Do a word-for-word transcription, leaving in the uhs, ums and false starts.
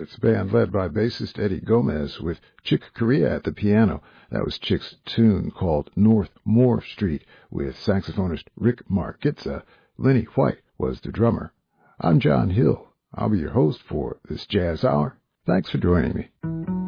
It's a band led by bassist Eddie Gomez with Chick Corea at the piano. That was Chick's tune called North Moore Street with saxophonist Rick Margitza. Lenny White was the drummer. I'm John Hill. I'll be your host for this Jazz Hour. Thanks for joining me.